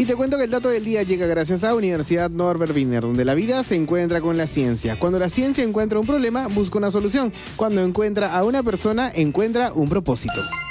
Y te cuento que el dato del día llega gracias a Universidad Norbert Wiener, donde la vida se encuentra con la ciencia. Cuando la ciencia encuentra un problema, busca una solución. Cuando encuentra a una persona, encuentra un propósito.